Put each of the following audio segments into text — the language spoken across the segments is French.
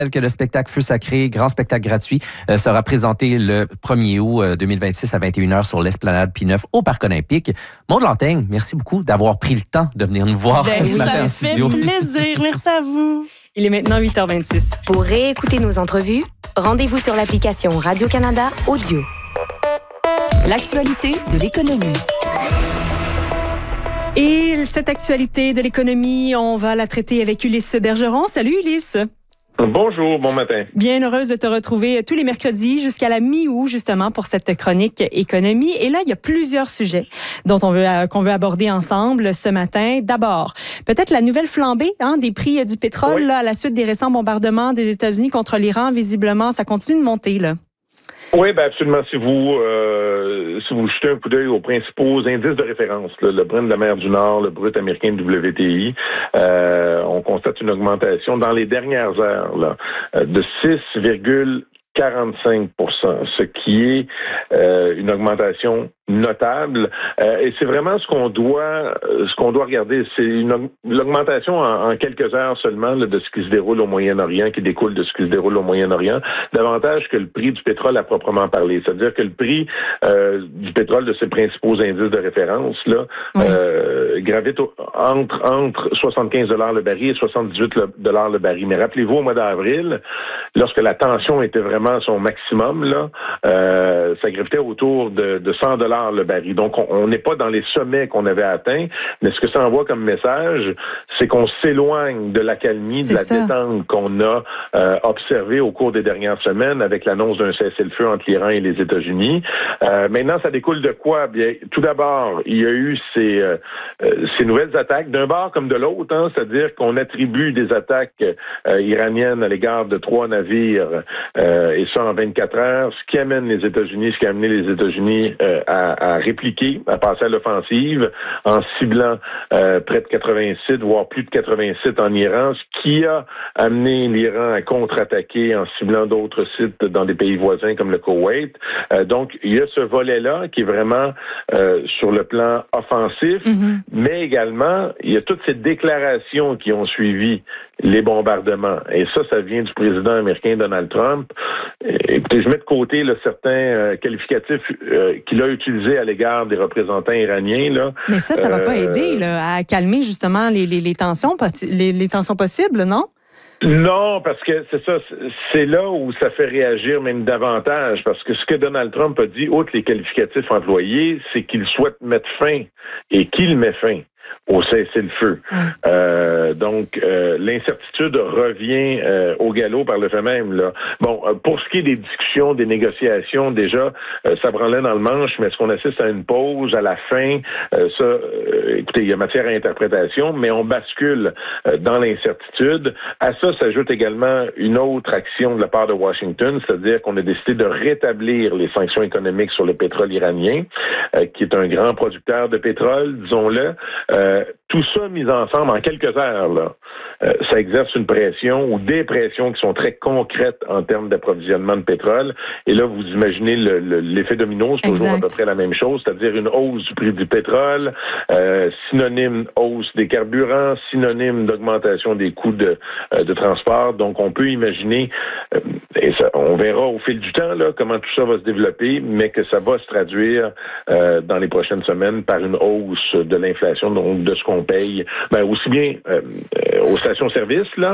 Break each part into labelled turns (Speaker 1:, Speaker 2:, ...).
Speaker 1: Que le spectacle Feu sacré, grand spectacle gratuit, sera présenté le 1er août 2026 à 21h sur l'Esplanade P9 au Parc olympique. Maude Lanteigne, merci beaucoup d'avoir pris le temps de venir nous voir ce matin en studio.
Speaker 2: Ça me fait plaisir. Merci à vous. Il est maintenant 8h26.
Speaker 3: Pour réécouter nos entrevues, rendez-vous sur l'application Radio-Canada Audio. L'actualité de l'économie.
Speaker 2: Et cette actualité de l'économie, on va la traiter avec Ulysse Bergeron. Salut Ulysse.
Speaker 4: Bonjour, bon matin.
Speaker 2: Bien heureuse de te retrouver tous les mercredis jusqu'à la mi-août, justement, pour cette chronique économie. Et là, il y a plusieurs sujets qu'on veut aborder ensemble ce matin. D'abord, peut-être la nouvelle flambée des prix du pétrole là, à la suite des récents bombardements des États-Unis contre l'Iran. Visiblement, ça continue de monter, là.
Speaker 4: Oui, ben absolument. Si vous jetez un coup d'œil aux principaux indices de référence, là, le Brent de la mer du Nord, le brut américain de WTI, on constate une augmentation dans les dernières heures là, de 6,45%, ce qui est une augmentation notable. Et c'est vraiment ce qu'on doit regarder. C'est l'augmentation en quelques heures seulement là, de ce qui se déroule au Moyen-Orient, qui découle de ce qui se déroule au Moyen-Orient, davantage que le prix du pétrole à proprement parler. C'est-à-dire que le prix du pétrole de ses principaux indices de référence là, gravite entre 75 $ le baril et 78 $ le baril. Mais rappelez-vous, au mois d'avril, lorsque la tension était vraiment à son maximum, là, ça gravitait autour de 100 $ le baril. Donc, on n'est pas dans les sommets qu'on avait atteints, mais ce que ça envoie comme message, c'est qu'on s'éloigne de l'accalmie, de la détente qu'on a observée au cours des dernières semaines avec l'annonce d'un cessez-le-feu entre l'Iran et les États-Unis. Maintenant, ça découle de quoi? Bien, tout d'abord, il y a eu ces nouvelles attaques, d'un bord comme de l'autre, c'est-à-dire qu'on attribue des attaques iraniennes à l'égard de 3 navires, et ça en 24 heures, ce qui a amené les États-Unis à répliquer, à passer à l'offensive en ciblant près de 80 sites, voire plus de 80 sites en Iran, ce qui a amené l'Iran à contre-attaquer en ciblant d'autres sites dans des pays voisins comme le Koweït. Donc, il y a ce volet-là qui est vraiment sur le plan offensif, mais également, il y a toutes ces déclarations qui ont suivi les bombardements. Et ça vient du président américain Donald Trump. Écoutez, je mets de côté là, certains qualificatifs qu'il a utilisés à l'égard des représentants iraniens. Là.
Speaker 2: Mais ça va pas aider là, à calmer justement les tensions possibles, non?
Speaker 4: Non, parce que c'est là où ça fait réagir même davantage, parce que ce que Donald Trump a dit, outre les qualificatifs employés, c'est qu'il souhaite mettre fin et qu'il met fin au cessez-le-feu. Donc, l'incertitude revient au galop par le fait même. Là. Bon, pour ce qui est des discussions, des négociations, déjà, ça branlait dans le manche, mais est-ce qu'on assiste à une pause à la fin? Écoutez, il y a matière à interprétation, mais on bascule dans l'incertitude. À ça s'ajoute également une autre action de la part de Washington, c'est-à-dire qu'on a décidé de rétablir les sanctions économiques sur le pétrole iranien, qui est un grand producteur de pétrole, disons-le. Tout ça mis ensemble en quelques heures, là, ça exerce une pression ou des pressions qui sont très concrètes en termes d'approvisionnement de pétrole. Et là, vous imaginez l'effet domino, c'est toujours à peu près la même chose, c'est-à-dire une hausse du prix du pétrole, synonyme hausse des carburants, synonyme d'augmentation des coûts de transport. Donc, on peut imaginer, et ça, on verra au fil du temps là, comment tout ça va se développer, mais que ça va se traduire dans les prochaines semaines par une hausse de l'inflation, donc de ce qu'on paye, aussi bien aux stations-service là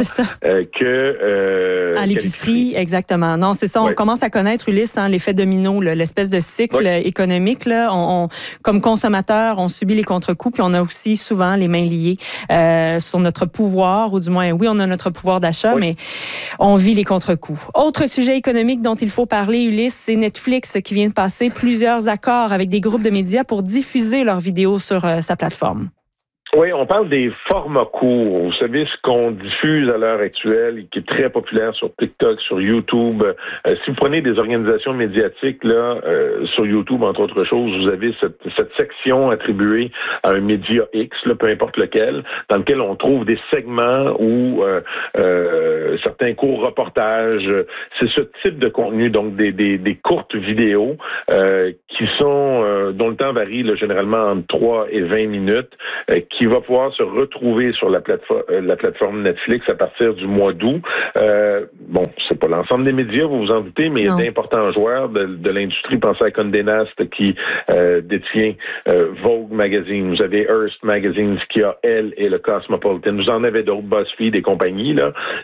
Speaker 4: que
Speaker 2: à l'épicerie, exactement. Non, c'est ça. On commence à connaître, Ulysse, l'effet domino, l'espèce de cycle économique. Là, on, comme consommateur, on subit les contre-coups, puis on a aussi souvent les mains liées sur notre pouvoir, ou du moins, oui, on a notre pouvoir d'achat, mais on vit les contre-coups. Autre sujet économique dont il faut parler, Ulysse, c'est Netflix qui vient de passer plusieurs accords avec des groupes de médias pour diffuser leurs vidéos sur sa plateforme.
Speaker 4: Oui, on parle des formats courts. Vous savez, ce qu'on diffuse à l'heure actuelle, qui est très populaire sur TikTok, sur YouTube. Si vous prenez des organisations médiatiques, là, sur YouTube, entre autres choses, vous avez cette section attribuée à un média X, là, peu importe lequel, dans lequel on trouve des segments ou certains courts reportages. C'est ce type de contenu, donc des courtes vidéos qui sont dont le temps varie là, généralement entre 3 et 20 minutes, qui va pouvoir se retrouver sur la plateforme Netflix à partir du mois d'août. Bon, c'est pas l'ensemble des médias, vous vous en doutez, mais il y a d'importants joueurs de l'industrie. Pensez à Condé Nast qui détient Vogue Magazine. Vous avez Hearst Magazine qui a Elle et le Cosmopolitan. Vous en avez d'autres, BuzzFeed et compagnie, là.